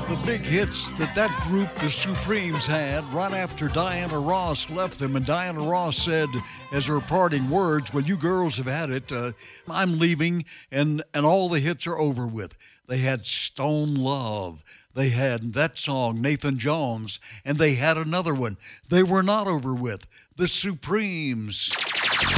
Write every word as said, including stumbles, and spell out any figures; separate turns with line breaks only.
The big hits that that group, the Supremes, had right after Diana Ross left them. And Diana Ross said as her parting words, well, you girls have had it. Uh, I'm leaving, and, and all the hits are over with. They had Stone Love. They had that song, Nathan Jones, and they had another one. They were not over with. The Supremes.